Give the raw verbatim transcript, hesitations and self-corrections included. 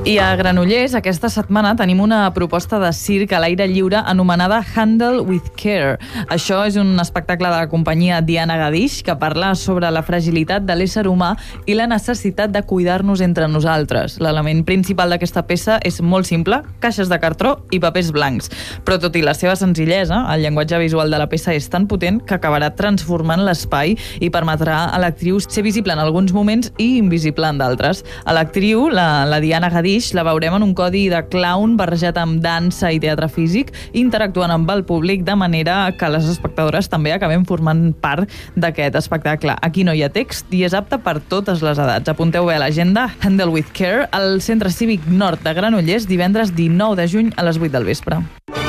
I a Granollers, aquesta setmana tenim una proposta de circ a l'aire lliure anomenada Handle with Care. Això és un espectacle de la companyia Diana Gadish que parla sobre la fragilitat de l'ésser humà i la necessitat de cuidar-nos entre nosaltres. L'element principal d'aquesta peça és molt simple, caixes de cartró i papers blancs. Però tot i la seva senzillesa, el llenguatge visual de la peça és tan potent que acabarà transformant l'espai i permetrà a l'actriu ser visible en alguns moments i invisible en d'altres. A l'actriu, la, la Diana Gadish, la veurem en un codi de clown barrejat amb dansa i teatre físic, interactuant amb el públic de manera que les espectadores també acabem formant part d'aquest espectacle. Aquí no hi ha text i és apte per totes les edats. Apunteu bé a l'agenda Handle with Care al Centre Cívic Nord de Granollers divendres dinou de juny a les vuit del vespre.